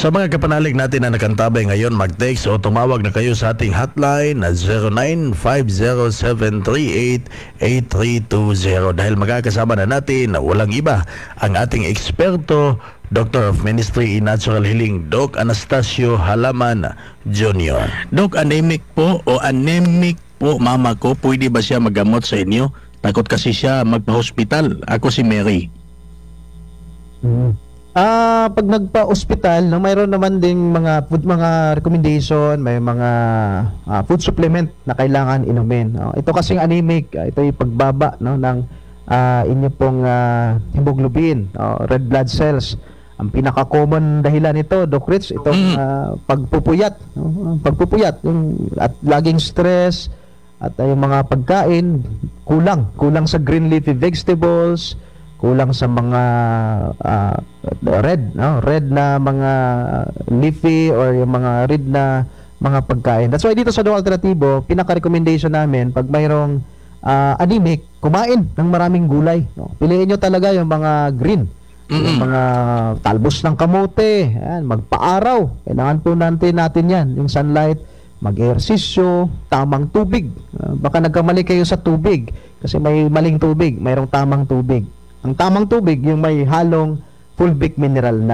Sa mga kapanalig natin na nakantabay ngayon, mag-text o tumawag na kayo sa ating hotline na 0950-738-8320 dahil magkakasama na natin na walang iba ang ating eksperto, Doctor of Ministry in Natural Healing, Doc Anastasio Halaman Jr. Dok, anemic po o anemic po mama ko, pwede ba siya magamot sa inyo? Takot kasi siya magpa-hospital. Ako si Mary. Pag nagpa-ospital, no, mayroon naman ding mga recommendation, may mga food supplement na kailangan inumin. No? Ito kasing anemic, ito yung pagbaba, no, ng inyo pong hemoglobin, red blood cells. Ang pinaka-common dahilan nito, Doc Rich, itong pagpupuyat, no? Pagpupuyat, at laging stress, at yung mga pagkain, kulang sa green leafy vegetables, kulang sa mga red na mga leafy or yung mga red na mga pagkain. That's why dito sa Doc Alternativo, pinaka-recommendation namin pag mayroong anemic, kumain ng maraming gulay. No? Piliin nyo talaga yung mga green, yung mga talbos ng kamote, yan, magpa-araw. Kailangan po natin yan, yung sunlight, mag-ehersisyo, tamang tubig. Baka nagkamali kayo sa tubig kasi may maling tubig, mayroong tamang tubig. Ang tamang tubig, yung may halong fulvic mineral na.